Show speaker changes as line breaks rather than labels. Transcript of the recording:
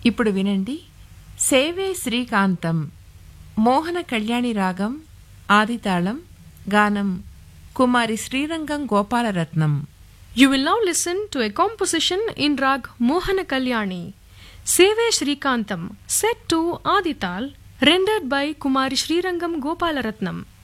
ఇప్పుడు వినండి సేవే శ్రీకాంతం మోహన కళ్యాణి రాగం ఆదితాళం గానం కుమారి Srirangam Gopalaratnam.
You will now listen to a composition in Rag Mohana Kalyani, Seve Srikantam, set to Adital, rendered by Kumari Srirangam Gopalaratnam.